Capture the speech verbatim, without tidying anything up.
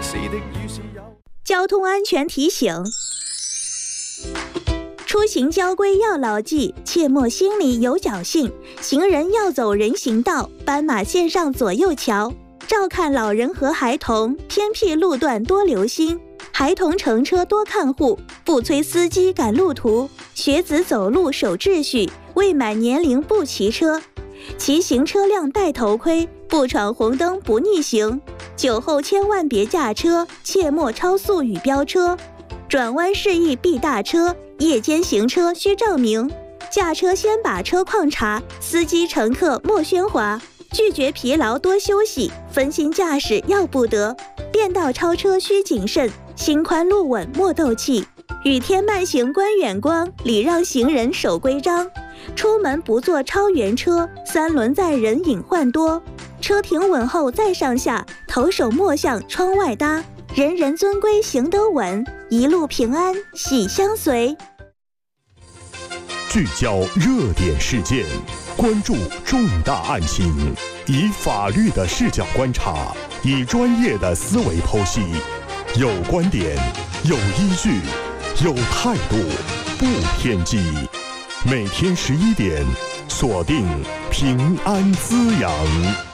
交通安全提醒：出行交规要牢记，切莫心里有侥幸。行人要走人行道，斑马线上左右瞧。照看老人和孩童，偏僻路段多留心。孩童乘车多看护，不催司机赶路途。学子走路守秩序，未满年龄不骑车。骑行车辆戴头盔，不闯红灯不逆行。酒后千万别驾车，切莫超速与飙车。转弯示意避大车，夜间行车需照明。驾车先把车况查，司机乘客莫喧哗。拒绝疲劳多休息，分心驾驶要不得。变道超车需谨慎，心宽路稳莫斗气。雨天慢行观远光，礼让行人守规章。出门不坐超员车，三轮载人隐患多。车停稳后再上下，头手莫向窗外搭。人人遵规行得稳，一路平安喜相随。 聚焦热点事件，关注重大案情，以法律的视角观察，以专业的思维剖析，有观点，有依据，有态度，不偏激。每天十一点，锁定平安滋养。